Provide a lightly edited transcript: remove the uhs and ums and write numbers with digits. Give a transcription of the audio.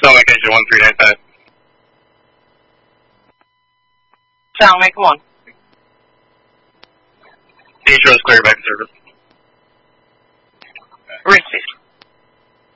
Location 1395. Sound, come on. Beach Road's clear back to service.